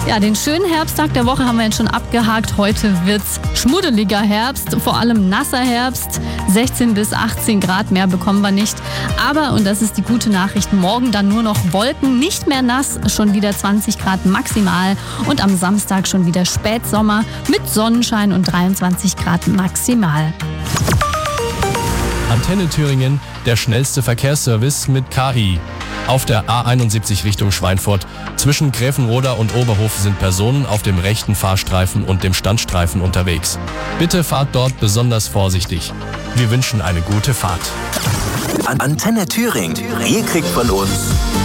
Ja, den schönen Herbsttag der Woche haben wir jetzt schon abgehakt. Heute wird's schmuddeliger Herbst, vor allem nasser Herbst. 16 bis 18 Grad mehr bekommen wir nicht. Aber, und das ist die gute Nachricht, morgen dann nur noch Wolken, nicht mehr nass, schon wieder 20 Grad maximal. Und am Samstag schon wieder Spätsommer mit Sonnenschein und 23 Grad maximal. Antenne Thüringen, der schnellste Verkehrsservice mit KI. Auf der A71 Richtung Schweinfurt. Zwischen Gräfenroda und Oberhof sind Personen auf dem rechten Fahrstreifen und dem Standstreifen unterwegs. Bitte fahrt dort besonders vorsichtig. Wir wünschen eine gute Fahrt. Antenne Thüringen. Ihr kriegt von uns